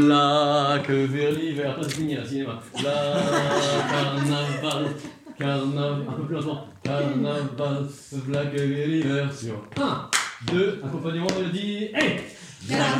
Là que vers l'hiver, pas fini là, cinéma. Là, carnaval, un peu plus lentement. Carnaval, là que vers l'hiver sur 1, 2, accompagnement mélodie, et